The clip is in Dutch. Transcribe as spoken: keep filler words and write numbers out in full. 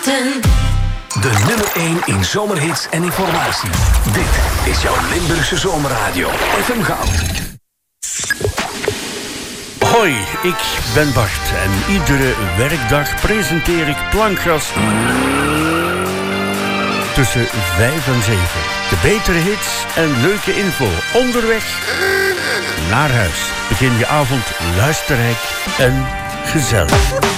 Maarten. De nummer één in zomerhits en informatie. Dit is jouw Limburgse zomerradio. F M Goud. Hoi, ik ben Bart en iedere werkdag presenteer ik Plankgas tussen vijf en zeven. De betere hits en leuke info onderweg naar huis. Begin je avond luisterrijk en gezellig.